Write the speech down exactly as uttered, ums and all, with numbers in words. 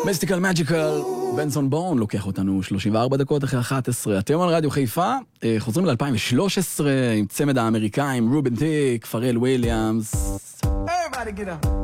מיסטיקל מג'יקל, בנסון בורן לוקח אותנו שלושים וארבע דקות אחרי אחת עשרה. אתם על רדיו חיפה, חוזרים ל-אלפיים ושלוש עשרה עם צמד האמריקאים, רובן טיק, פרל וויליאמס. Everybody get up.